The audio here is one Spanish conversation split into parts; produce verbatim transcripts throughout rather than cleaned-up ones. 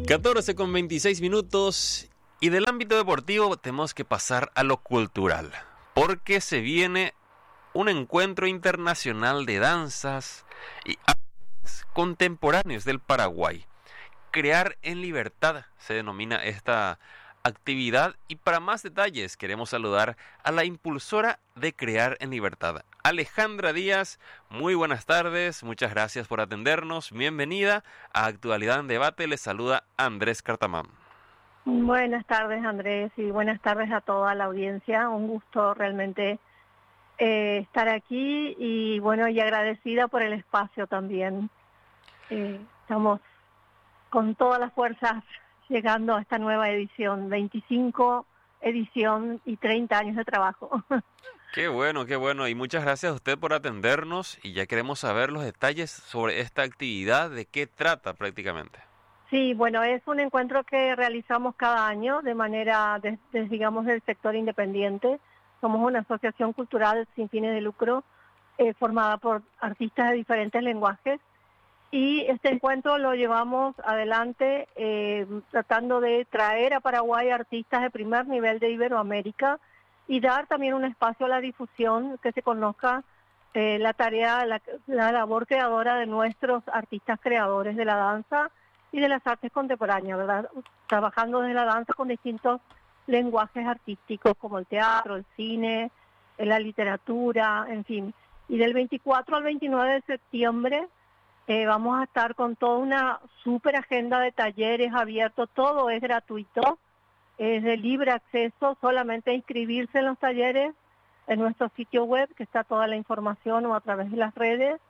catorce con veintiséis minutos y del ámbito deportivo tenemos que pasar a lo cultural, porque se viene un encuentro internacional de danzas y artes contemporáneos del Paraguay. Crear en Libertad se denomina esta actividad, y para más detalles queremos saludar a la impulsora de Crear en Libertad, Alejandra Díaz. Muy buenas tardes, muchas gracias por atendernos, bienvenida a Actualidad en Debate. Les saluda Andrés Cartamán. Buenas tardes, Andrés, y buenas tardes a toda la audiencia. Un gusto realmente eh, estar aquí y bueno, y agradecida por el espacio también. Eh, estamos con todas las fuerzas llegando a esta nueva edición, veinticinco edición y treinta años de trabajo. Qué bueno, qué bueno, y muchas gracias a usted por atendernos, y ya queremos saber los detalles sobre esta actividad, de qué trata prácticamente. Sí, bueno, es un encuentro que realizamos cada año de manera, desde, digamos, del sector independiente. Somos una asociación cultural sin fines de lucro, eh, formada por artistas de diferentes lenguajes, y este encuentro lo llevamos adelante eh, tratando de traer a Paraguay artistas de primer nivel de Iberoamérica y dar también un espacio a la difusión, que se conozca eh, la tarea, la, la labor creadora de nuestros artistas creadores de la danza y de las artes contemporáneas, ¿verdad? Trabajando desde la danza con distintos lenguajes artísticos como el teatro, el cine, la literatura, en fin. Y del veinticuatro al veintinueve de septiembre eh, vamos a estar con toda una súper agenda de talleres abiertos, todo es gratuito, es de libre acceso, solamente inscribirse en los talleres en nuestro sitio web, que está toda la información, o a través de las redes.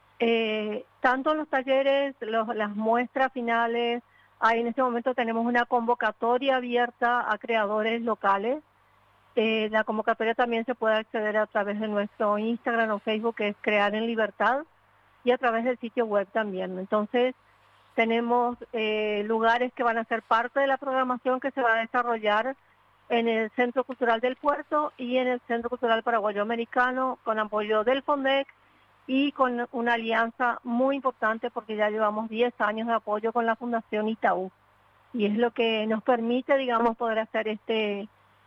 Eh, tanto los talleres, los, las muestras finales, ahí en este momento tenemos una convocatoria abierta a creadores locales. Eh, la convocatoria también se puede acceder a través de nuestro Instagram o Facebook, que es Crear en Libertad, y a través del sitio web también. Entonces, tenemos eh, lugares que van a ser parte de la programación que se va a desarrollar en el Centro Cultural del Puerto y en el Centro Cultural Paraguayo Americano, con apoyo del FONDEC y con una alianza muy importante, porque ya llevamos diez años de apoyo con la Fundación Itaú. Y es lo que nos permite, digamos, poder hacer este,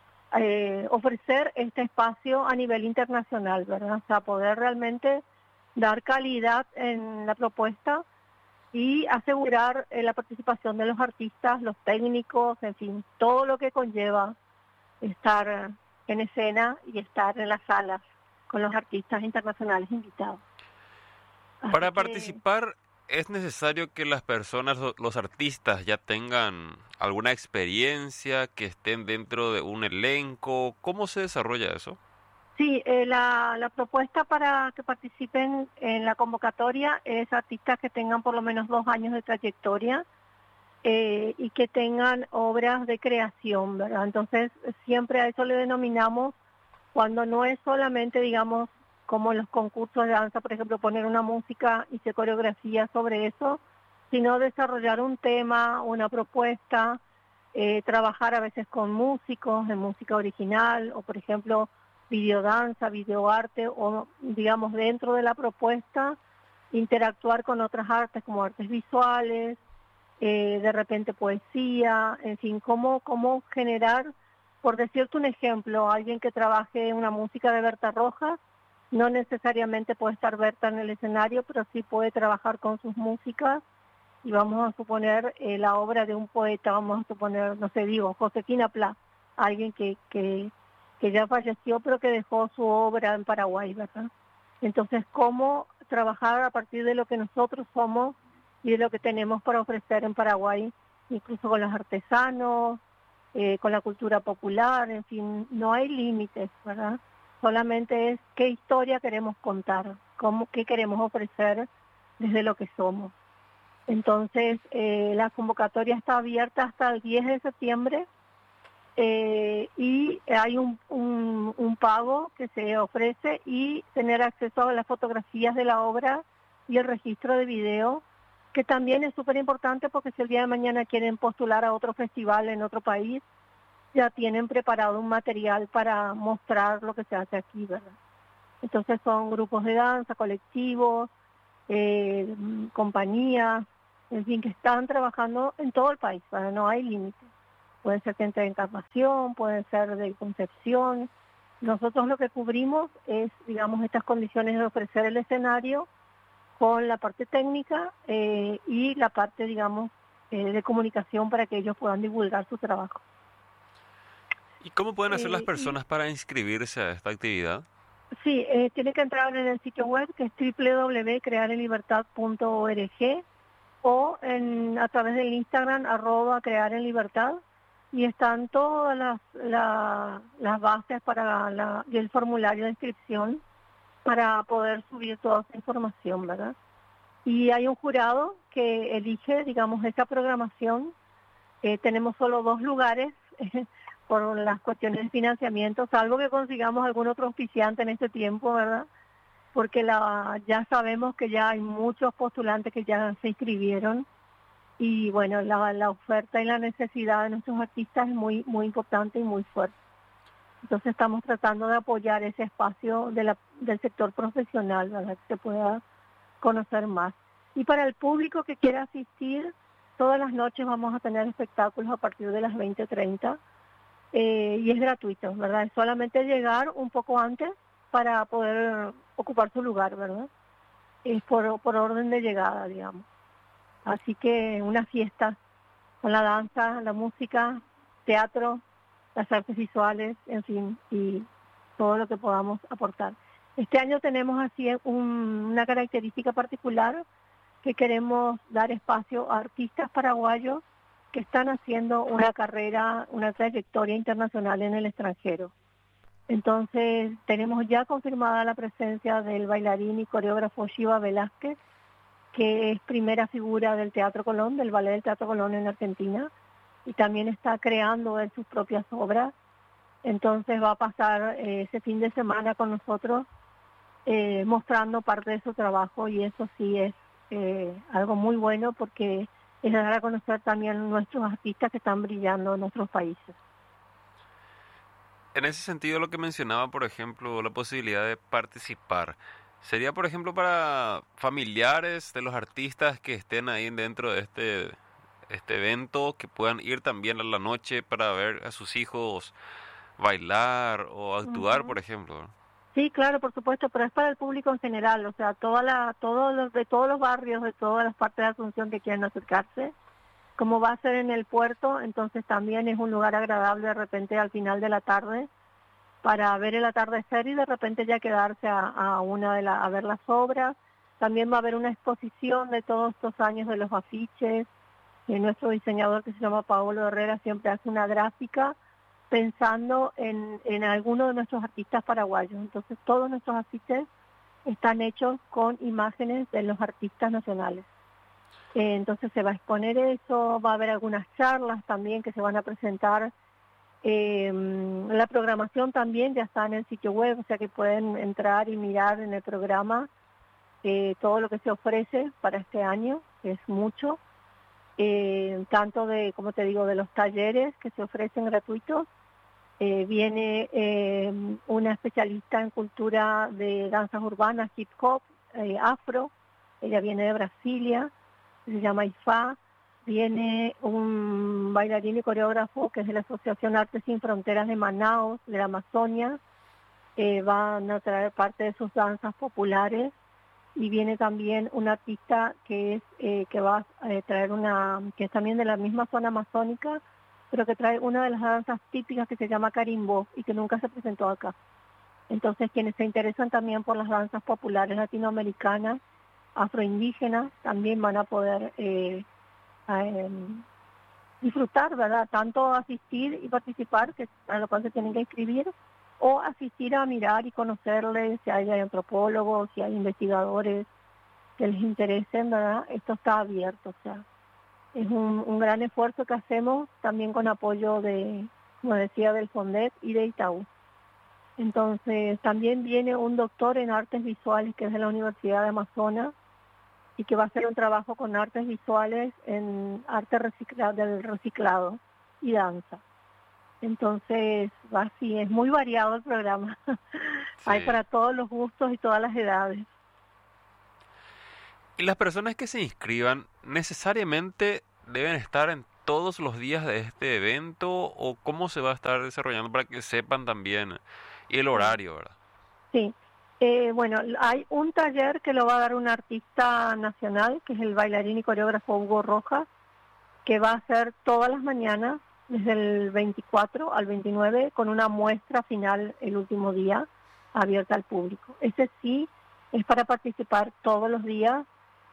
eh, ofrecer este espacio a nivel internacional, ¿verdad? O sea, poder realmente dar calidad en la propuesta y asegurar eh, la participación de los artistas, los técnicos, en fin, todo lo que conlleva estar en escena y estar en las salas con los artistas internacionales invitados. Para Así participar, ¿es necesario que las personas, los artistas, ya tengan alguna experiencia, que estén dentro de un elenco? ¿Cómo se desarrolla eso? Sí, eh, la, la propuesta para que participen en la convocatoria es artistas que tengan por lo menos dos años de trayectoria eh, y que tengan obras de creación, ¿verdad? Entonces, siempre a eso le denominamos, cuando no es solamente, digamos, como en los concursos de danza, por ejemplo, poner una música y se coreografía sobre eso, sino desarrollar un tema, una propuesta, eh, trabajar a veces con músicos, en música original, o por ejemplo, videodanza, videoarte, o digamos dentro de la propuesta, interactuar con otras artes como artes visuales, eh, de repente poesía, en fin, cómo, cómo generar, por decirte un ejemplo, alguien que trabaje una música de Berta Rojas, no necesariamente puede estar Berta en el escenario, pero sí puede trabajar con sus músicas, y vamos a suponer eh, la obra de un poeta, vamos a suponer, no sé, digo, Josefina Pla, alguien que... que que ya falleció, pero que dejó su obra en Paraguay, ¿verdad? Entonces, ¿cómo trabajar a partir de lo que nosotros somos y de lo que tenemos para ofrecer en Paraguay, incluso con los artesanos, eh, con la cultura popular, en fin, no hay límites, ¿verdad? Solamente es qué historia queremos contar, cómo, qué queremos ofrecer desde lo que somos. Entonces, eh, la convocatoria está abierta hasta el diez de septiembre, Eh, y hay un, un, un pago que se ofrece, y tener acceso a las fotografías de la obra y el registro de video, que también es súper importante, porque si el día de mañana quieren postular a otro festival en otro país, ya tienen preparado un material para mostrar lo que se hace aquí, ¿verdad? Entonces son grupos de danza, colectivos, eh, compañías, en fin, que están trabajando en todo el país, ¿verdad? No hay límite. Puede ser gente de Encarnación, puede ser de Concepción. Nosotros lo que cubrimos es, digamos, estas condiciones de ofrecer el escenario con la parte técnica eh, y la parte, digamos, eh, de comunicación para que ellos puedan divulgar su trabajo. ¿Y cómo pueden hacer las Eh, personas para inscribirse a esta actividad? Sí, eh, tiene que entrar en el sitio web que es doble u doble u doble u punto crear en libertad punto org o en, a través del Instagram arroba crear en libertad y están todas las, la, las bases para la, y el formulario de inscripción para poder subir toda esa información, ¿verdad? Y hay un jurado que elige, digamos, esa programación. Eh, tenemos solo dos lugares por las cuestiones de financiamiento, salvo que consigamos algún otro auspiciante en este tiempo, ¿verdad? Porque la, ya sabemos que ya hay muchos postulantes que ya se inscribieron y bueno, la, la oferta y la necesidad de nuestros artistas es muy, muy importante y muy fuerte. Entonces estamos tratando de apoyar ese espacio de la, del sector profesional, ¿verdad? Que se pueda conocer más. Y para el público que quiera asistir, todas las noches vamos a tener espectáculos a partir de las veinte treinta. Eh, y es gratuito, ¿verdad? Es solamente llegar un poco antes para poder ocupar su lugar, ¿verdad? Es por, por orden de llegada, digamos. Así que una fiesta con la danza, la música, teatro, las artes visuales, en fin, y todo lo que podamos aportar. Este año tenemos así un, una característica particular que queremos dar espacio a artistas paraguayos que están haciendo una carrera, una trayectoria internacional en el extranjero. Entonces, tenemos ya confirmada la presencia del bailarín y coreógrafo Shiva Velázquez, que es primera figura del Teatro Colón, del Ballet del Teatro Colón en Argentina, y también está creando él sus propias obras. Entonces va a pasar eh, ese fin de semana con nosotros eh, mostrando parte de su trabajo, y eso sí es eh, algo muy bueno porque es dar a conocer también nuestros artistas que están brillando en nuestros países. En ese sentido, lo que mencionaba, por ejemplo, la posibilidad de participar, sería, por ejemplo, para familiares de los artistas que estén ahí dentro de este, este evento, que puedan ir también a la noche para ver a sus hijos bailar o actuar, Uh-huh. por ejemplo. Sí, claro, por supuesto, pero es para el público en general, o sea, toda la, todos los, de todos los barrios, de todas las partes de Asunción que quieran acercarse. Como va a ser en el puerto, entonces también es un lugar agradable de repente al final de la tarde para ver el atardecer y de repente ya quedarse a, a una de la, a ver las obras. También va a haber una exposición de todos estos años de los afiches. Y nuestro diseñador, que se llama Paolo Herrera, siempre hace una gráfica pensando en, en alguno de nuestros artistas paraguayos. Entonces todos nuestros afiches están hechos con imágenes de los artistas nacionales. Eh, entonces se va a exponer eso, va a haber algunas charlas también que se van a presentar. Eh, la programación también ya está en el sitio web, o sea que pueden entrar y mirar en el programa eh, todo lo que se ofrece para este año, que es mucho. Eh, tanto de, como te digo, de los talleres que se ofrecen gratuitos. Eh, viene eh, una especialista en cultura de danzas urbanas, hip hop, eh, afro. Ella viene de Brasilia, se llama Ifá. Viene un bailarín y coreógrafo que es de la Asociación Artes Sin Fronteras de Manaos, de la Amazonia. Eh, van a traer parte de sus danzas populares. Y viene también un artista que es eh, que va a eh, traer una, que es también de la misma zona amazónica, pero que trae una de las danzas típicas que se llama carimbó y que nunca se presentó acá. Entonces, quienes se interesan también por las danzas populares latinoamericanas, afroindígenas, también van a poder eh, eh, disfrutar, ¿verdad? Tanto asistir y participar, que a lo cual se tienen que inscribir, o asistir a mirar y conocerles, si hay antropólogos, si hay investigadores que les interesen, ¿verdad? Esto está abierto, o sea, es un, un gran esfuerzo que hacemos también con apoyo de, como decía, del FONDET y de Itaú. Entonces, también viene un doctor en artes visuales que es de la Universidad de Amazonas y que va a hacer un trabajo con artes visuales en arte recicla, del reciclado y danza. Entonces, así es muy variado el programa. Sí. Hay para todos los gustos y todas las edades. ¿Y las personas que se inscriban necesariamente deben estar en todos los días de este evento o cómo se va a estar desarrollando para que sepan también y el Sí, horario, ¿verdad? sí. Eh, bueno, hay un taller que lo va a dar un artista nacional, que es el bailarín y coreógrafo Hugo Rojas, que va a hacer todas las mañanas, desde el veinticuatro al veintinueve, con una muestra final el último día, abierta al público. Ese sí es para participar todos los días,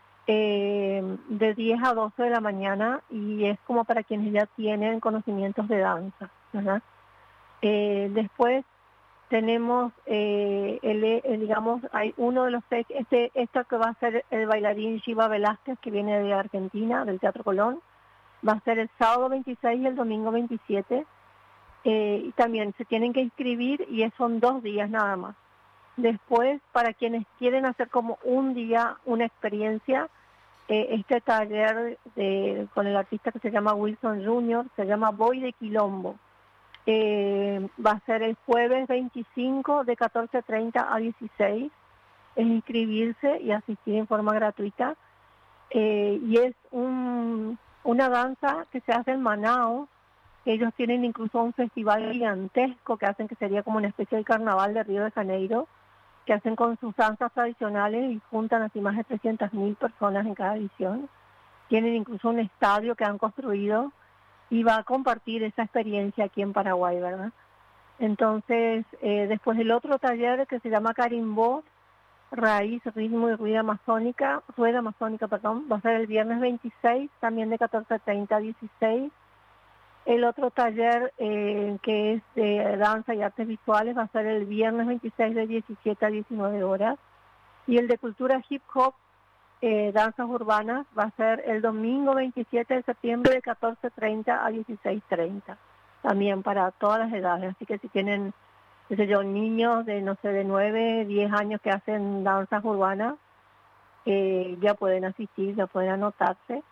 eh, de diez a doce de la mañana, y es como para quienes ya tienen conocimientos de danza, ¿verdad? Eh, después tenemos, eh, el, el, digamos, hay uno de los, este, esto que va a ser el bailarín Shiva Velázquez, que viene de Argentina, del Teatro Colón. Va a ser el sábado veintiséis y el domingo veintisiete. Eh, y también se tienen que inscribir y son dos días nada más. Después, para quienes quieren hacer como un día una experiencia, eh, este taller de, con el artista que se llama Wilson junior, se llama Voy de Quilombo. Eh, va a ser el jueves veinticinco de catorce treinta a dieciséis. Es inscribirse y asistir en forma gratuita. Eh, y es un, una danza que se hace en Manaos. Ellos tienen incluso un festival gigantesco que hacen, que sería como una especie de carnaval de Río de Janeiro, que hacen con sus danzas tradicionales y juntan así más de trescientas mil personas en cada edición. Tienen incluso un estadio que han construido y va a compartir esa experiencia aquí en Paraguay, ¿verdad? Entonces, eh, después el otro taller que se llama Carimbó, Raíz, Ritmo y Rueda Amazónica, Rueda Amazónica, perdón, va a ser el viernes veintiséis, también de catorce treinta a dieciséis. El otro taller, eh, que es de danza y artes visuales, va a ser el viernes veintiséis de diecisiete a diecinueve horas. Y el de cultura hip hop, eh, danzas urbanas, va a ser el domingo veintisiete de septiembre de catorce treinta a dieciséis treinta. También para todas las edades. Así que si tienen, qué sé yo, niños de, no sé, de nueve, diez años que hacen danzas urbanas, eh, ya pueden asistir, ya pueden anotarse.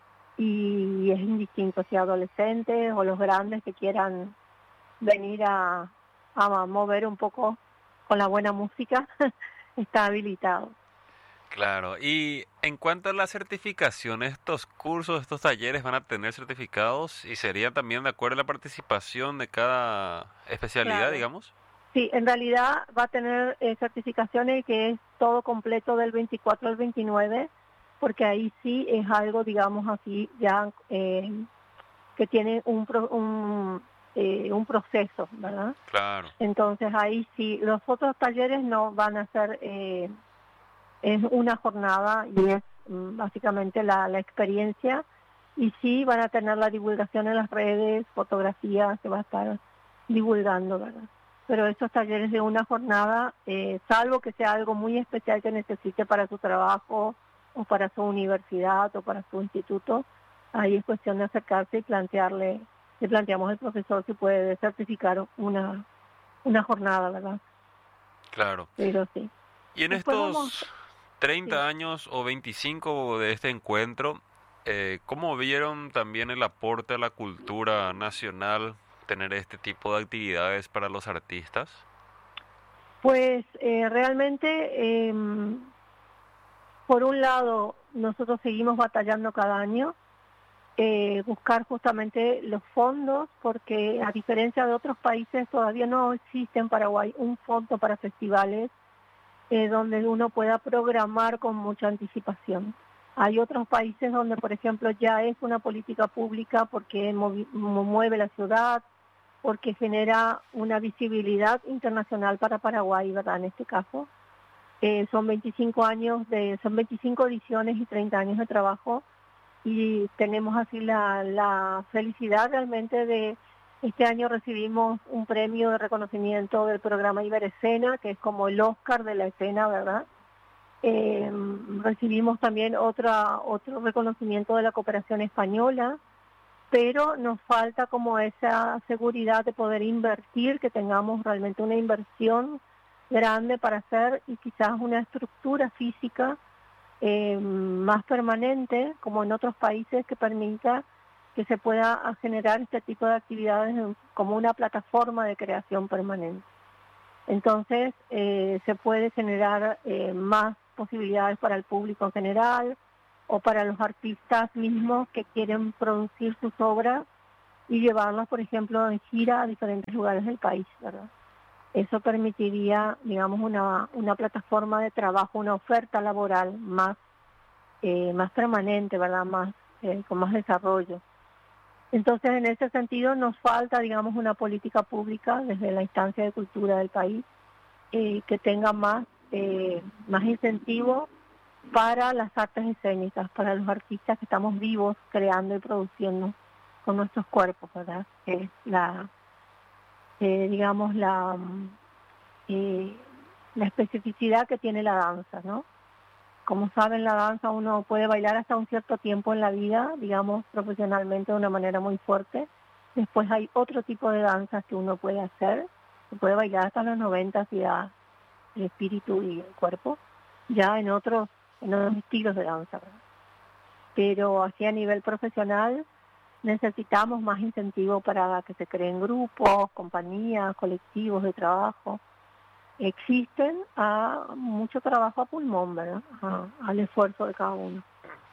Y es indistinto si adolescentes o los grandes que quieran venir a, a mover un poco con la buena música, está habilitado. Claro, y en cuanto a la certificación, estos cursos, estos talleres van a tener certificados y serían también de acuerdo a la participación de cada especialidad, Claro. digamos. Sí, en realidad va a tener eh, certificaciones que es todo completo del veinticuatro al veintinueve, porque ahí sí es algo, digamos así, ya eh, que tiene un, pro, un, eh, un proceso, ¿verdad? Claro. Entonces ahí sí, los otros talleres no van a ser, eh, es una jornada y es mm, básicamente la, la experiencia, y sí van a tener la divulgación en las redes, fotografías, se va a estar divulgando, ¿verdad? Pero esos talleres de una jornada, eh, salvo que sea algo muy especial que necesite para su trabajo o para su universidad o para su instituto, ahí es cuestión de acercarse y plantearle, le planteamos al profesor si puede certificar una, una jornada, ¿verdad? Claro. Pero sí. Y en Después vamos, estos sí. treinta años o veinticinco de este encuentro, eh, ¿cómo vieron también el aporte a la cultura nacional tener este tipo de actividades para los artistas? Pues eh, realmente, eh, por un lado, nosotros seguimos batallando cada año, eh, buscar justamente los fondos, porque a diferencia de otros países todavía no existe en Paraguay un fondo para festivales eh, donde uno pueda programar con mucha anticipación. Hay otros países donde, por ejemplo, ya es una política pública porque movi- mueve la ciudad, porque genera una visibilidad internacional para Paraguay, ¿verdad? En este caso, eh, son veinticinco años de, son veinticinco ediciones y treinta años de trabajo, y tenemos así la, la felicidad realmente de, este año recibimos un premio de reconocimiento del programa Iberescena, que es como el Oscar de la escena, ¿verdad? Eh, recibimos también otra, otro reconocimiento de la cooperación española, pero nos falta como esa seguridad de poder invertir, que tengamos realmente una inversión grande para hacer y quizás una estructura física eh, más permanente, como en otros países, que permita que se pueda generar este tipo de actividades como una plataforma de creación permanente. Entonces, eh, se puede generar eh, más posibilidades para el público en general o para los artistas mismos que quieren producir sus obras y llevarlas, por ejemplo, en gira a diferentes lugares del país, ¿verdad? Eso permitiría, digamos, una, una plataforma de trabajo, una oferta laboral más, eh, más permanente, ¿verdad? Más, eh, con más desarrollo. Entonces, en ese sentido, nos falta, digamos, una política pública desde la instancia de cultura del país eh, que tenga más, eh, más incentivo para las artes escénicas, para los artistas que estamos vivos, creando y produciendo con nuestros cuerpos, ¿verdad? Es la, eh, digamos, la, eh, la especificidad que tiene la danza, ¿no? Como saben, la danza uno puede bailar hasta un cierto tiempo en la vida, digamos, profesionalmente de una manera muy fuerte. Después hay otro tipo de danzas que uno puede hacer, se puede bailar hasta los noventa si da el espíritu y el cuerpo, ya en otros, en otros estilos de danza, ¿verdad? Pero así a nivel profesional necesitamos más incentivo para que se creen grupos, compañías, colectivos de trabajo. Existen a mucho trabajo a pulmón, ¿verdad? A, al esfuerzo de cada uno.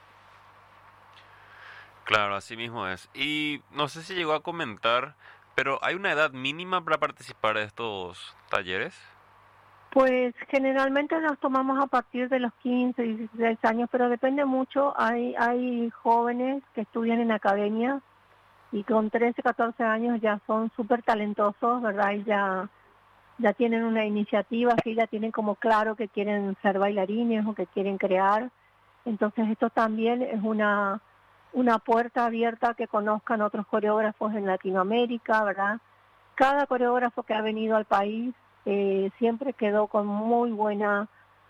Claro, así mismo es. Y no sé si llegó a comentar, pero ¿hay una edad mínima para participar de estos talleres? Pues generalmente los tomamos a partir de los quince, dieciséis años, pero depende mucho. Hay hay jóvenes que estudian en academia y con trece, catorce años ya son súper talentosos, ¿verdad? Y ya, ya tienen una iniciativa, así ya tienen como claro que quieren ser bailarines o que quieren crear. Entonces esto también es una, una puerta abierta a que conozcan otros coreógrafos en Latinoamérica, ¿verdad? Cada coreógrafo que ha venido al país eh, siempre quedó con muy buena,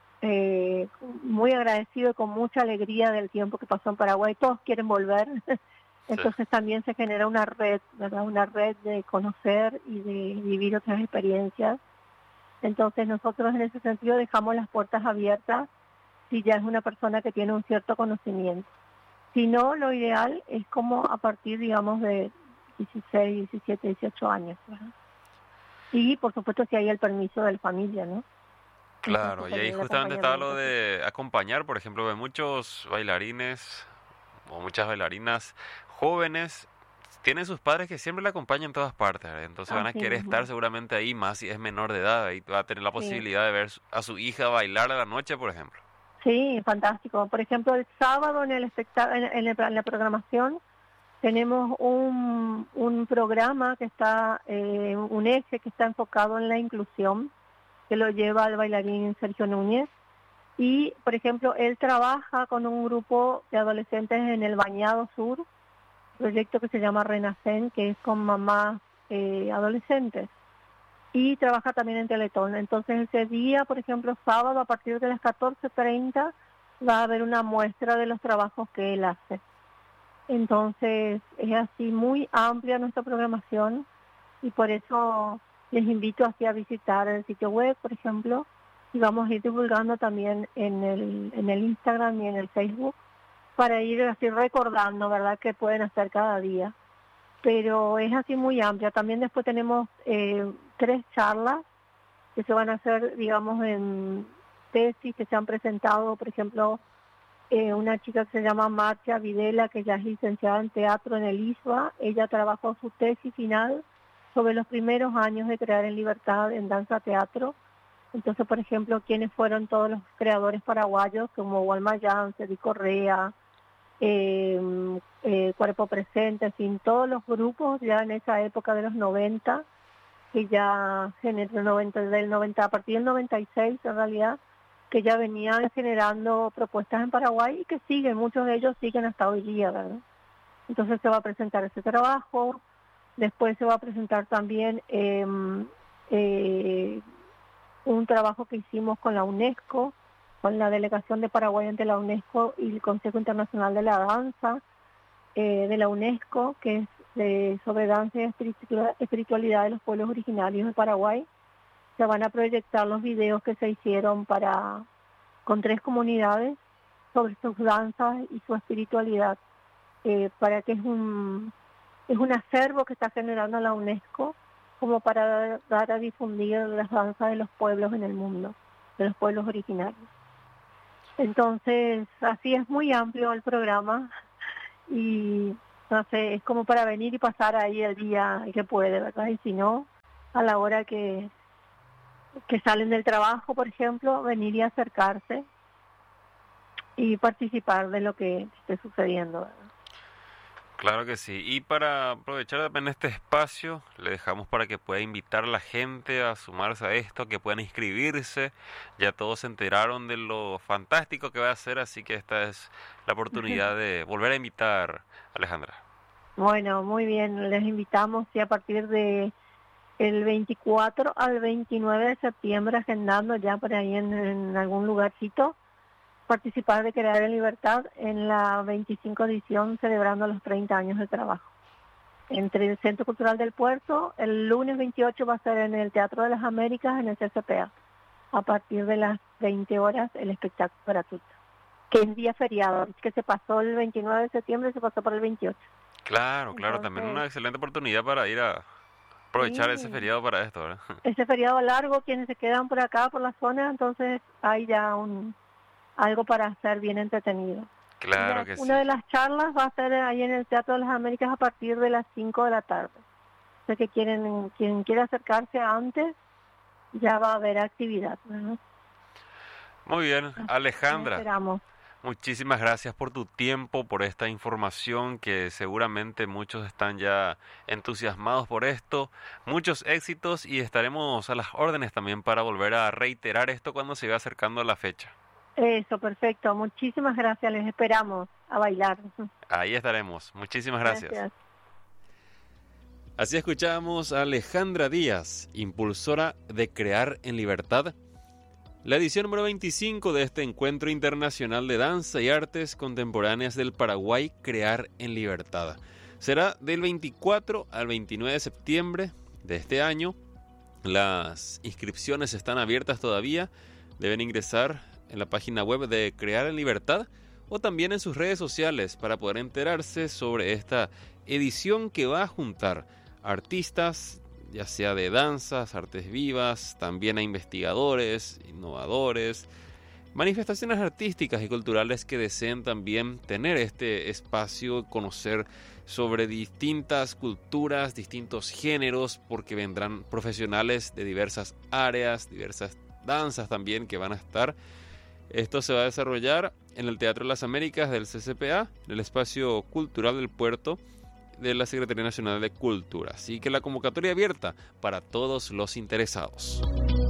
eh, muy agradecido y con mucha alegría del tiempo que pasó en Paraguay. Todos quieren volver. Entonces sí. También se genera una red, ¿verdad? Una red de conocer y de vivir otras experiencias. Entonces nosotros en ese sentido dejamos las puertas abiertas si ya es una persona que tiene un cierto conocimiento. Si no, lo ideal es como a partir, digamos, de dieciséis, diecisiete, dieciocho años, ¿verdad? Y por supuesto si hay el permiso de la familia, ¿no? Claro, y ahí justamente estaba lo de acompañar, por ejemplo, de muchos bailarines o muchas bailarinas jóvenes tienen sus padres que siempre le acompañan en todas partes, ¿verdad? Entonces van a querer estar seguramente ahí, más si es menor de edad, y va a tener la posibilidad sí. de ver a su hija bailar a la noche, por ejemplo. Sí, fantástico. Por ejemplo, el sábado en el espectáculo, en, en, en la programación tenemos un, un programa que está, eh, un eje que está enfocado en la inclusión, que lo lleva el bailarín Sergio Núñez. Y, por ejemplo, él trabaja con un grupo de adolescentes en el Bañado Sur, proyecto que se llama Renacen, que es con mamás eh, adolescentes. Y trabaja también en Teletón. Entonces, ese día, por ejemplo, sábado, a partir de las catorce treinta, va a haber una muestra de los trabajos que él hace. Entonces, es así muy amplia nuestra programación y por eso les invito así a visitar el sitio web, por ejemplo, y vamos a ir divulgando también en el, en el Instagram y en el Facebook para ir así recordando, ¿verdad?, que pueden hacer cada día. Pero es así muy amplia. También después tenemos eh, tres charlas que se van a hacer, digamos, en tesis que se han presentado, por ejemplo, Eh, una chica que se llama Marcia Videla, que ya es licenciada en teatro en el I S B A. Ella trabajó su tesis final sobre los primeros años de Crear en Libertad en danza teatro. Entonces, por ejemplo, quiénes fueron todos los creadores paraguayos, como Walma Yance, Cedi Correa, eh, eh, Cuerpo Presente, en fin, todos los grupos ya en esa época de los noventa, que ya en el noventa, del noventa, a partir del noventa y seis en realidad, que ya venían generando propuestas en Paraguay y que siguen, muchos de ellos siguen hasta hoy día, ¿verdad? Entonces se va a presentar ese trabajo, después se va a presentar también eh, eh, un trabajo que hicimos con la UNESCO, con la delegación de Paraguay ante la UNESCO y el Consejo Internacional de la Danza eh, de la UNESCO, que es de, sobre danza y espiritualidad de los pueblos originarios de Paraguay. Se van a proyectar los videos que se hicieron para con tres comunidades sobre sus danzas y su espiritualidad, eh, para que es un es un acervo que está generando la UNESCO como para dar a difundir las danzas de los pueblos en el mundo, de los pueblos originarios. Entonces, así es muy amplio el programa y no sé, es como para venir y pasar ahí el día que puede, ¿verdad? Y si no, a la hora que, que salen del trabajo, por ejemplo, venir y acercarse y participar de lo que esté sucediendo, ¿verdad? Claro que sí. Y para aprovechar también este espacio, le dejamos para que pueda invitar a la gente a sumarse a esto, que puedan inscribirse. Ya todos se enteraron de lo fantástico que va a ser, así que esta es la oportunidad de volver a invitar, Alejandra. Bueno, muy bien, les invitamos y a partir de el veinticuatro al veintinueve de septiembre, agendando ya por ahí en, en algún lugarcito, participar de Crear en Libertad en la veinticinco edición celebrando los treinta años de trabajo. Entre el Centro Cultural del Puerto, el lunes veintiocho va a ser en el Teatro de las Américas, en el C C P A. A partir de las veinte horas el espectáculo gratuito, que es día feriado, es que se pasó el veintinueve de septiembre y se pasó por el veintiocho. Claro, claro, Entonces, también una excelente oportunidad para ir a aprovechar sí, ese feriado para esto, ¿verdad? ese feriado largo, quienes se quedan por acá, por la zona, entonces hay ya un algo para hacer bien entretenido. Claro La, que sí. una de las charlas va a ser ahí en el Teatro de las Américas a partir de las cinco de la tarde. O sea que quieren, quien quiera acercarse antes, ya va a haber actividad, ¿no? Muy bien, Alejandra. Esperamos. Muchísimas gracias por tu tiempo, por esta información que seguramente muchos están ya entusiasmados por esto. Muchos éxitos y estaremos a las órdenes también para volver a reiterar esto cuando se va acercando a la fecha. Eso, perfecto. Muchísimas gracias. Les esperamos a bailar. Ahí estaremos. Muchísimas gracias. Gracias. Así escuchamos a Alejandra Díaz, impulsora de Crear en Libertad, la edición número veinticinco de este Encuentro Internacional de Danza y Artes Contemporáneas del Paraguay, Crear en Libertad. Será del veinticuatro al veintinueve de septiembre de este año. Las inscripciones están abiertas todavía. Deben ingresar en la página web de Crear en Libertad o también en sus redes sociales para poder enterarse sobre esta edición que va a juntar artistas, ya sea de danzas, artes vivas, también a investigadores, innovadores, manifestaciones artísticas y culturales que deseen también tener este espacio, conocer sobre distintas culturas, distintos géneros, porque vendrán profesionales de diversas áreas, diversas danzas también que van a estar. Esto se va a desarrollar en el Teatro de las Américas del C C P A, en el Espacio Cultural del Puerto de la Secretaría Nacional de Cultura. Así que la convocatoria abierta para todos los interesados.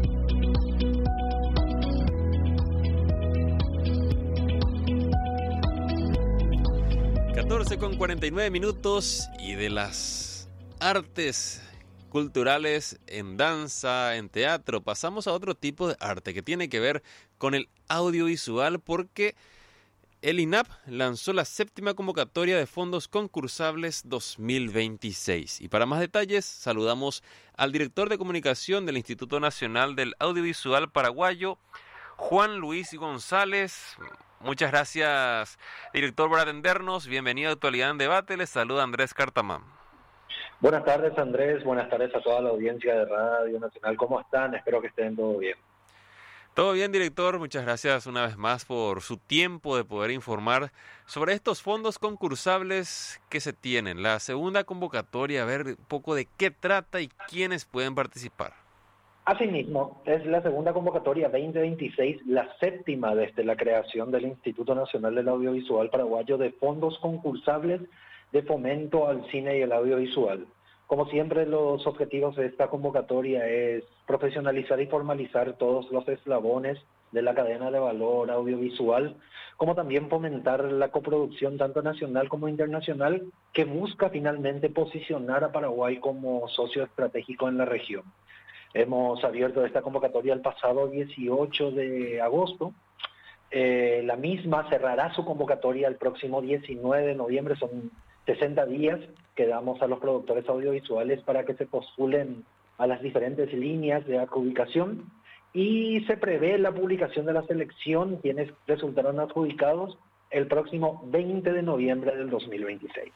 catorce con cuarenta y nueve minutos y de las artes culturales en danza, en teatro, pasamos a otro tipo de arte que tiene que ver con el audiovisual porque el I N A P lanzó la séptima convocatoria de fondos concursables dos mil veintiséis. Y para más detalles, saludamos al director de comunicación del Instituto Nacional del Audiovisual Paraguayo, Juan Luis González. Muchas gracias, director, por atendernos. Bienvenido a Actualidad en Debate. Les saluda Andrés Cartamán. Buenas tardes, Andrés. Buenas tardes a toda la audiencia de Radio Nacional. ¿Cómo están? Espero que estén todo bien. Todo bien, director. Muchas gracias una vez más por su tiempo de poder informar sobre estos fondos concursables que se tienen. La segunda convocatoria, a ver un poco de qué trata y quiénes pueden participar. Asimismo, es la segunda convocatoria veinte veintiséis, la séptima desde la creación del Instituto Nacional del Audiovisual Paraguayo de fondos concursables de fomento al cine y el audiovisual. Como siempre, los objetivos de esta convocatoria es profesionalizar y formalizar todos los eslabones de la cadena de valor audiovisual, como también fomentar la coproducción tanto nacional como internacional, que busca finalmente posicionar a Paraguay como socio estratégico en la región. Hemos abierto esta convocatoria el pasado dieciocho de agosto. Eh, la misma cerrará su convocatoria el próximo diecinueve de noviembre, son sesenta días que damos a los productores audiovisuales para que se postulen a las diferentes líneas de adjudicación y se prevé la publicación de la selección, quienes resultaron adjudicados, el próximo veinte de noviembre del dos mil veintiséis.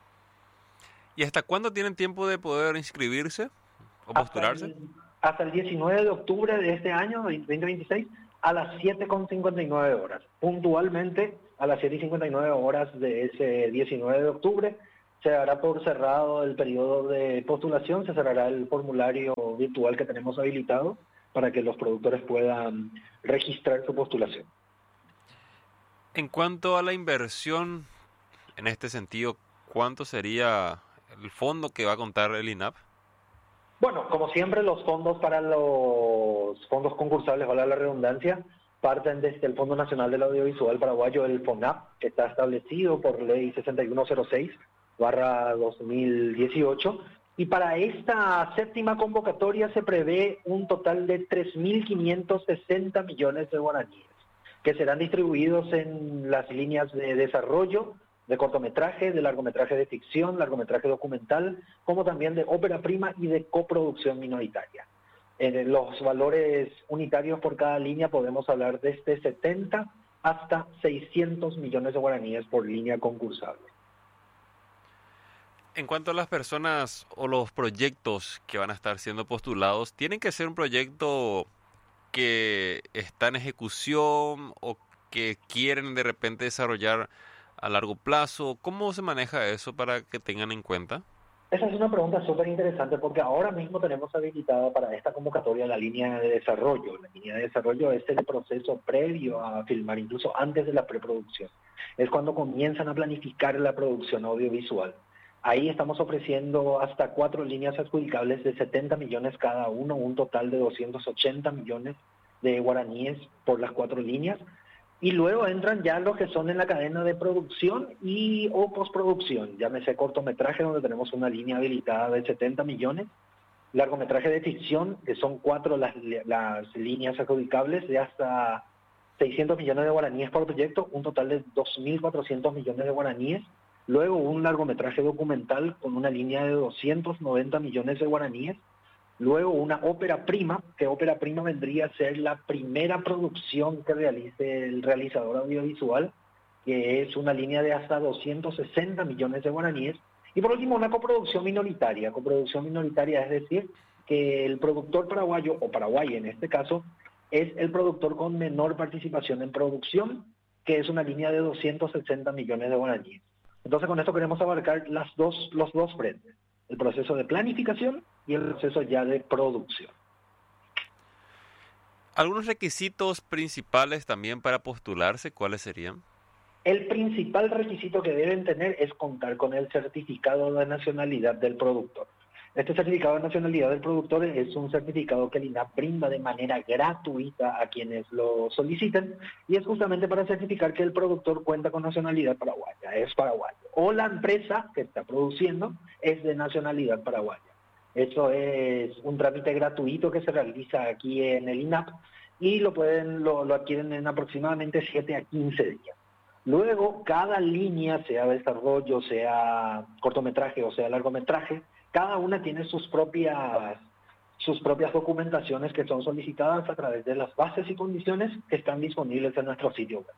¿Y hasta cuándo tienen tiempo de poder inscribirse o postularse? Hasta el, hasta el diecinueve de octubre de este año, veinte veintiséis, a las siete con cincuenta y nueve horas. Puntualmente, a las siete y cincuenta y nueve horas de ese diecinueve de octubre, se dará por cerrado el periodo de postulación, se cerrará el formulario virtual que tenemos habilitado para que los productores puedan registrar su postulación. En cuanto a la inversión, en este sentido, ¿cuánto sería el fondo que va a contar el I N A P? Bueno, como siempre, los fondos para los fondos concursables, vale la redundancia, parten desde el Fondo Nacional del Audiovisual Paraguayo, el FONAP, que está establecido por ley sesenta y uno cero seis barra dos mil dieciocho, y para esta séptima convocatoria se prevé un total de tres mil quinientos sesenta millones de guaraníes, que serán distribuidos en las líneas de desarrollo, de cortometraje, de largometraje de ficción, largometraje documental, como también de ópera prima y de coproducción minoritaria. En los valores unitarios por cada línea podemos hablar desde setenta hasta seiscientos millones de guaraníes por línea concursable. En cuanto a las personas o los proyectos que van a estar siendo postulados, ¿tienen que ser un proyecto que está en ejecución o que quieren de repente desarrollar a largo plazo? ¿Cómo se maneja eso para que tengan en cuenta? Esa es una pregunta súper interesante porque ahora mismo tenemos habilitada para esta convocatoria la línea de desarrollo. La línea de desarrollo es el proceso previo a filmar, incluso antes de la preproducción. Es cuando comienzan a planificar la producción audiovisual. Ahí estamos ofreciendo hasta cuatro líneas adjudicables de setenta millones cada uno, un total de doscientos ochenta millones de guaraníes por las cuatro líneas. Y luego entran ya los que son en la cadena de producción y o postproducción, llámese cortometraje, donde tenemos una línea habilitada de setenta millones, largometraje de ficción, que son cuatro las, las líneas adjudicables de hasta seiscientos millones de guaraníes por proyecto, un total de dos mil cuatrocientos millones de guaraníes. Luego un largometraje documental con una línea de doscientos noventa millones de guaraníes. Luego una ópera prima, que ópera prima vendría a ser la primera producción que realice el realizador audiovisual, que es una línea de hasta doscientos sesenta millones de guaraníes. Y por último una coproducción minoritaria. Coproducción minoritaria es decir que el productor paraguayo, o Paraguay en este caso, es el productor con menor participación en producción, que es una línea de doscientos sesenta millones de guaraníes. Entonces con esto queremos abarcar las dos, los dos frentes, el proceso de planificación y el proceso ya de producción. ¿Algunos requisitos principales también para postularse? ¿Cuáles serían? El principal requisito que deben tener es contar con el certificado de nacionalidad del productor. Este certificado de nacionalidad del productor es un certificado que el I N A P brinda de manera gratuita a quienes lo soliciten y es justamente para certificar que el productor cuenta con nacionalidad paraguaya, es paraguayo. O la empresa que está produciendo es de nacionalidad paraguaya. Eso es un trámite gratuito que se realiza aquí en el I N A P y lo, pueden, lo, lo adquieren en aproximadamente siete a quince días. Luego, cada línea, sea desarrollo, sea cortometraje o sea largometraje, cada una tiene sus propias, sus propias documentaciones que son solicitadas a través de las bases y condiciones que están disponibles en nuestro sitio web.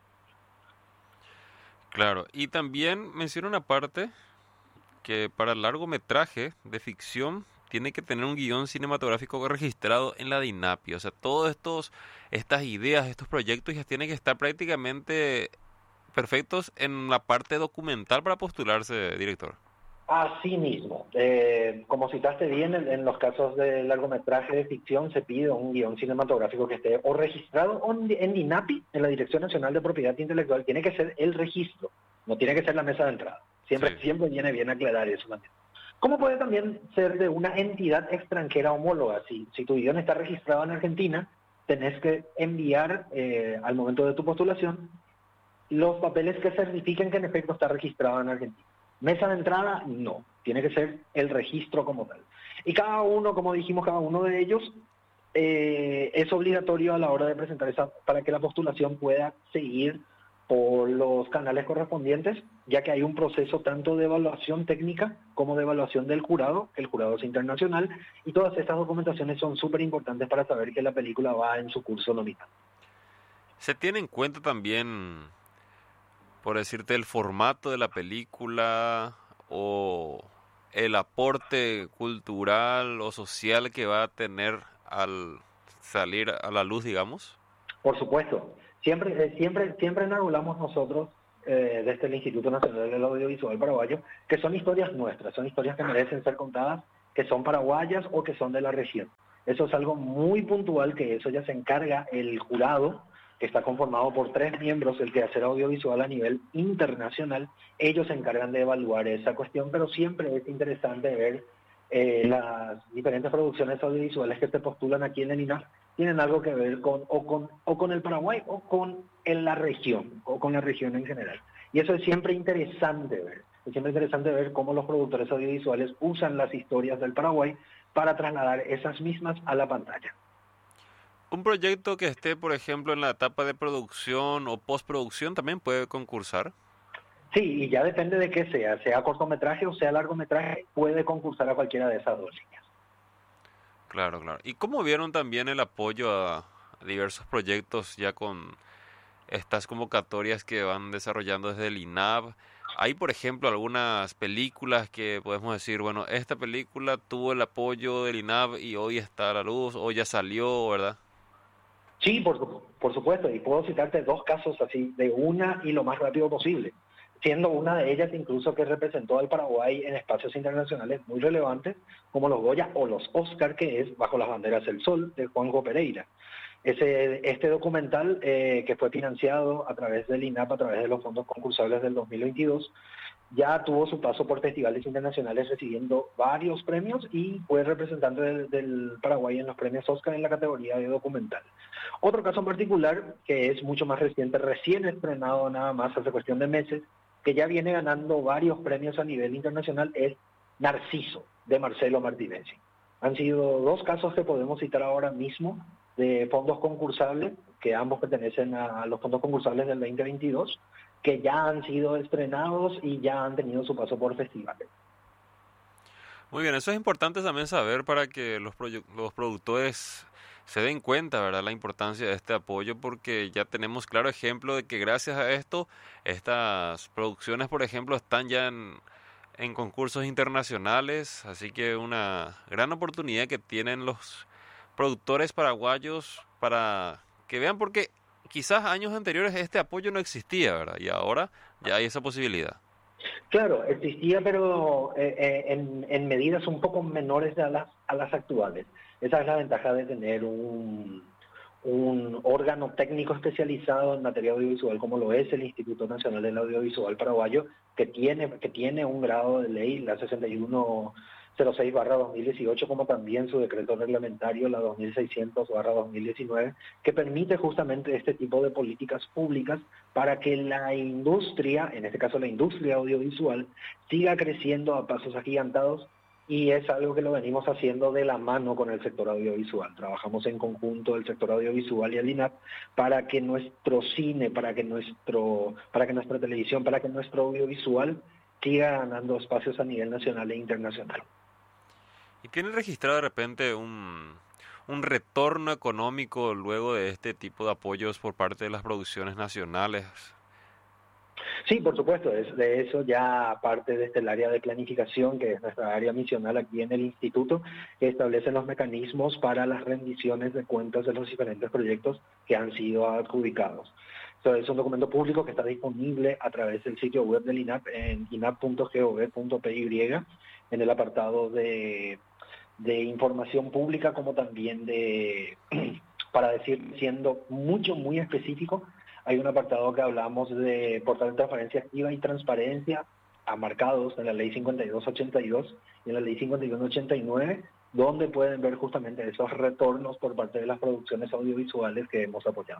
Claro, y también menciona una parte que para el largometraje de ficción tiene que tener un guión cinematográfico registrado en la DINAPI. O sea, todas estos, estas ideas, estos proyectos ya tienen que estar prácticamente perfectos en la parte documental para postularse, director. Así mismo, eh, como citaste bien, en, en los casos de largometraje de ficción se pide un guión cinematográfico que esté o registrado o en, en DINAPI, en la Dirección Nacional de Propiedad Intelectual. Tiene que ser el registro, no tiene que ser la mesa de entrada. Siempre, sí. siempre viene bien aclarar eso también. Como puede también ser de una entidad extranjera homóloga. Si, si tu guión está registrado en Argentina, tenés que enviar eh, al momento de tu postulación los papeles que certifiquen que en efecto está registrado en Argentina. Mesa de entrada, no. Tiene que ser el registro como tal. Y cada uno, como dijimos, cada uno de ellos eh, es obligatorio a la hora de presentar esa, para que la postulación pueda seguir por los canales correspondientes, ya que hay un proceso tanto de evaluación técnica como de evaluación del jurado, que el jurado es internacional, y todas estas documentaciones son súper importantes para saber que la película va en su curso nominal. ¿Se tiene en cuenta también, por decirte, el formato de la película o el aporte cultural o social que va a tener al salir a la luz, digamos? Por supuesto. Siempre, eh, siempre, siempre enarbolamos nosotros eh, desde el Instituto Nacional del Audiovisual Paraguayo que son historias nuestras, son historias que merecen ser contadas, que son paraguayas o que son de la región. Eso es algo muy puntual, que eso ya se encarga el jurado, que está conformado por tres miembros del quehacer audiovisual a nivel internacional. Ellos se encargan de evaluar esa cuestión, pero siempre es interesante ver eh, las diferentes producciones audiovisuales que se postulan aquí en el I N A F tienen algo que ver con o con o con el Paraguay o con en la región o con la región en general. Y eso es siempre interesante ver. Es siempre interesante ver cómo los productores audiovisuales usan las historias del Paraguay para trasladar esas mismas a la pantalla. Un proyecto que esté, por ejemplo, en la etapa de producción o postproducción también puede concursar. Sí, y ya depende de qué sea, sea cortometraje o sea largometraje, puede concursar a cualquiera de esas dos líneas. Claro, claro. ¿Y cómo vieron también el apoyo a diversos proyectos ya con estas convocatorias que van desarrollando desde el I N A V? Hay, por ejemplo, algunas películas que podemos decir, bueno, esta película tuvo el apoyo del I N A V y hoy está a la luz, o ya salió, ¿verdad? Sí, por, por supuesto, y puedo citarte dos casos así, de una y lo más rápido posible, siendo una de ellas incluso que representó al Paraguay en espacios internacionales muy relevantes, como los Goya o los Oscar, que es Bajo las banderas del sol, de Juanjo Pereira. Ese, este documental, eh, que fue financiado a través del I N A P, a través de los fondos concursables del dos mil veintidós, ya tuvo su paso por festivales internacionales recibiendo varios premios y fue representante del, del Paraguay en los premios Oscar en la categoría de documental. Otro caso en particular, que es mucho más reciente, recién estrenado nada más hace cuestión de meses, que ya viene ganando varios premios a nivel internacional, es Narciso, de Marcelo Martinezzi. Han sido dos casos que podemos citar ahora mismo de fondos concursables, que ambos pertenecen a los fondos concursables del veinte veintidós, que ya han sido estrenados y ya han tenido su paso por festivales. Muy bien, eso es importante también saber para que los, los productores se den cuenta, ¿verdad?, la importancia de este apoyo, porque ya tenemos claro ejemplo de que gracias a esto, estas producciones, por ejemplo, están ya en, en concursos internacionales, así que una gran oportunidad que tienen los productores paraguayos para que vean, porque quizás años anteriores este apoyo no existía, ¿verdad? Y ahora ya hay esa posibilidad. Claro, existía, pero eh, eh, en, en medidas un poco menores a las, a las actuales. Esa es la ventaja de tener un, un órgano técnico especializado en materia audiovisual, como lo es el Instituto Nacional del Audiovisual Paraguayo, que tiene, que tiene un grado de ley, la sesenta y uno cero seis barra dos mil dieciocho, como también su decreto reglamentario, la dos mil seiscientos barra dos mil diecinueve, que permite justamente este tipo de políticas públicas para que la industria, en este caso la industria audiovisual, siga creciendo a pasos agigantados, y es algo que lo venimos haciendo de la mano con el sector audiovisual. Trabajamos en conjunto el sector audiovisual y el I N A P para que nuestro cine, para que nuestro, para que nuestra televisión, para que nuestro audiovisual siga ganando espacios a nivel nacional e internacional. ¿Y tiene registrado de repente un, un retorno económico luego de este tipo de apoyos por parte de las producciones nacionales? Sí, por supuesto, es de eso ya parte desde el área de planificación, que es nuestra área misional aquí en el instituto, que establece los mecanismos para las rendiciones de cuentas de los diferentes proyectos que han sido adjudicados. Entonces, es un documento público que está disponible a través del sitio web del I N A P en i n a p punto gov punto p y, en el apartado de, de información pública, como también de, para decir, siendo mucho, muy específico, hay un apartado que hablamos de portal de transparencia activa y transparencia, amarcados en la ley cincuenta y dos ochenta y dos y en la ley cincuenta y uno ochenta y nueve, donde pueden ver justamente esos retornos por parte de las producciones audiovisuales que hemos apoyado.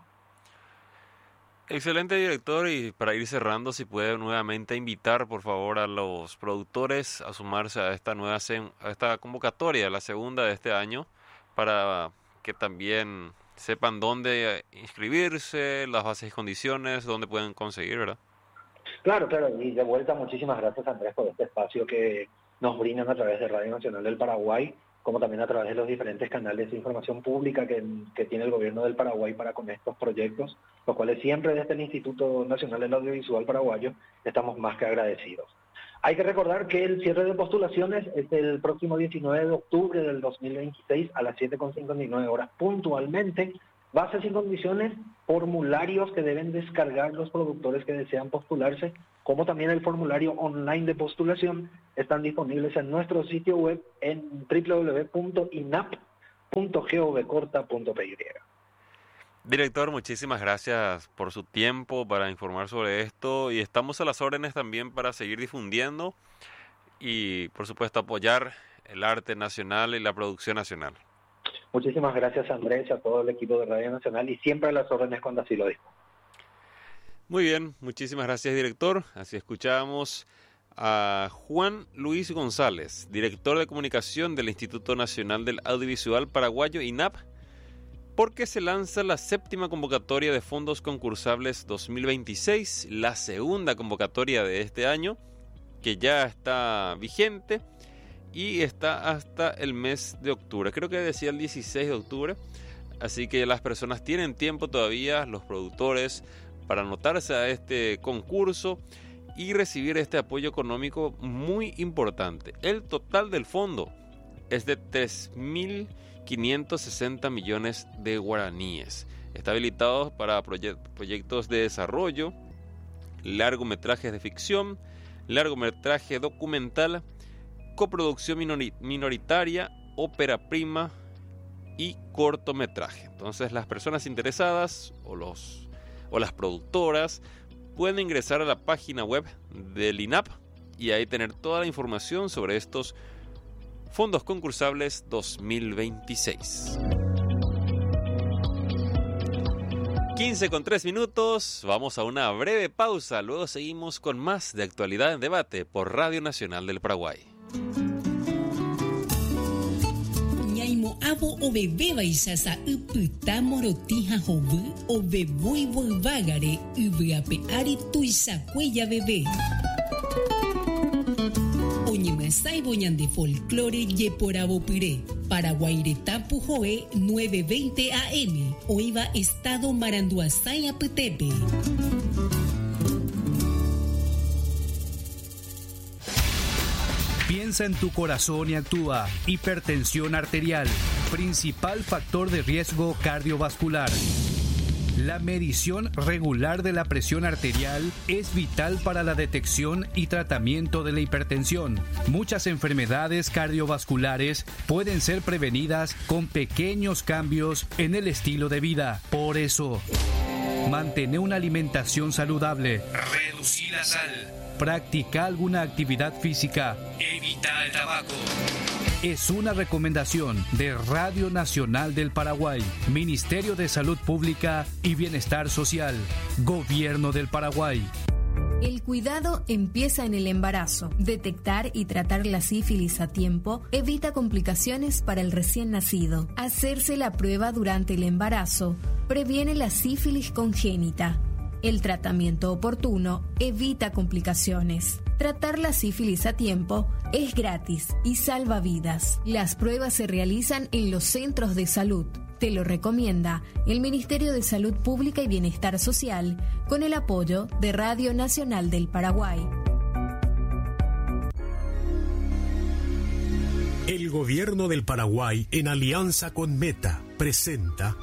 Excelente, director, y para ir cerrando, si puede nuevamente invitar, por favor, a los productores a sumarse a esta nueva a esta convocatoria, la segunda de este año, para que también sepan dónde inscribirse, las bases y condiciones, dónde pueden conseguir, ¿verdad? Claro, claro, y de vuelta muchísimas gracias, Andrés, por este espacio que nos brindan a través de Radio Nacional del Paraguay, como también a través de los diferentes canales de información pública que, que tiene el gobierno del Paraguay para con estos proyectos, los cuales siempre desde el Instituto Nacional del Audiovisual Paraguayo estamos más que agradecidos. Hay que recordar que el cierre de postulaciones es el próximo diecinueve de octubre del dos mil veintiséis a las siete con cincuenta y nueve horas puntualmente bases y condiciones, formularios que deben descargar los productores que desean postularse, como también el formulario online de postulación, están disponibles en nuestro sitio web en doble u doble u doble u punto inap punto gov corta punto p y. Director, muchísimas gracias por su tiempo para informar sobre esto y estamos a las órdenes también para seguir difundiendo y, por supuesto, apoyar el arte nacional y la producción nacional. Muchísimas gracias, Andrés, a todo el equipo de Radio Nacional y siempre a las órdenes cuando así lo dijo. Muy bien, muchísimas gracias, director. Así escuchamos a Juan Luis González, director de comunicación del Instituto Nacional del Audiovisual Paraguayo, INAP, porque se lanza la séptima convocatoria de fondos concursables dos mil veintiséis, la segunda convocatoria de este año, que ya está vigente y está hasta el mes de octubre. Creo que decía el dieciséis de octubre, así que las personas tienen tiempo todavía, los productores, para anotarse a este concurso y recibir este apoyo económico muy importante. El total del fondo es de tres mil quinientos sesenta millones de guaraníes. Está habilitado para proye- proyectos de desarrollo, largometrajes de ficción, largometraje documental, coproducción minori- minoritaria, ópera prima y cortometraje. Entonces las personas interesadas o los o las productoras pueden ingresar a la página web del INAP y ahí tener toda la información sobre estos fondos concursables dos mil veintiséis. quince con tres minutos, vamos a una breve pausa, luego seguimos con más de Actualidad en Debate por Radio Nacional del Paraguay. Abo o bebé baisasa uputa morotija jobu o bebui volvagare ubeape ari tuisa cuella bebé. Oñemasai boñan de folclore ye por abopiré. Paraguairetapu joe nueve veinte A M. Oiva estado Maranduasay Apetepe. Piensa en tu corazón y actúa. Hipertensión arterial, principal factor de riesgo cardiovascular. La medición regular de la presión arterial es vital para la detección y tratamiento de la hipertensión. Muchas enfermedades cardiovasculares pueden ser prevenidas con pequeños cambios en el estilo de vida. Por eso, mantén una alimentación saludable. Reducir la sal. Practica alguna actividad física. Evita el tabaco. Es una recomendación de Radio Nacional del Paraguay, Ministerio de Salud Pública y Bienestar Social, Gobierno del Paraguay. El cuidado empieza en el embarazo. Detectar y tratar la sífilis a tiempo evita complicaciones para el recién nacido. Hacerse la prueba durante el embarazo previene la sífilis congénita. El tratamiento oportuno evita complicaciones. Tratar la sífilis a tiempo es gratis y salva vidas. Las pruebas se realizan en los centros de salud. Te lo recomienda el Ministerio de Salud Pública y Bienestar Social con el apoyo de Radio Nacional del Paraguay. El Gobierno del Paraguay, en alianza con Meta, presenta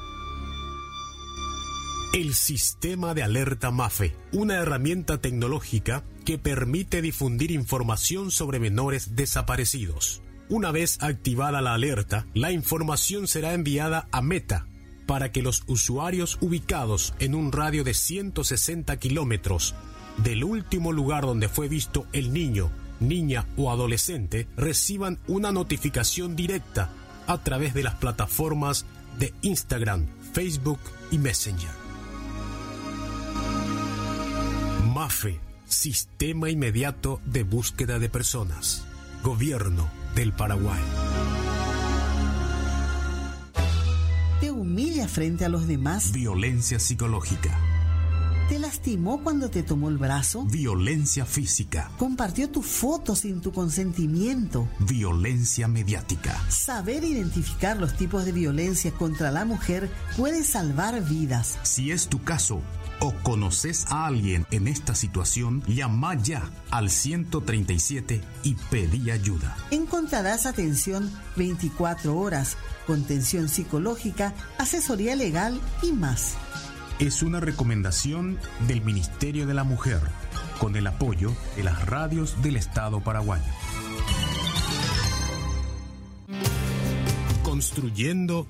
el Sistema de Alerta MAFE, una herramienta tecnológica que permite difundir información sobre menores desaparecidos. Una vez activada la alerta, la información será enviada a Meta para que los usuarios ubicados en un radio de ciento sesenta kilómetros del último lugar donde fue visto el niño, niña o adolescente reciban una notificación directa a través de las plataformas de Instagram, Facebook y Messenger. MAFE, Sistema Inmediato de Búsqueda de Personas. Gobierno del Paraguay. ¿Te humilla frente a los demás? Violencia psicológica. ¿Te lastimó cuando te tomó el brazo? Violencia física. ¿Compartió tu foto sin tu consentimiento? Violencia mediática. Saber identificar los tipos de violencia contra la mujer puede salvar vidas. Si es tu caso, o conoces a alguien en esta situación, llama ya al ciento treinta y siete y pedí ayuda. Encontrarás atención veinticuatro horas, contención psicológica, asesoría legal y más. Es una recomendación del Ministerio de la Mujer, con el apoyo de las radios del Estado paraguayo. Construyendo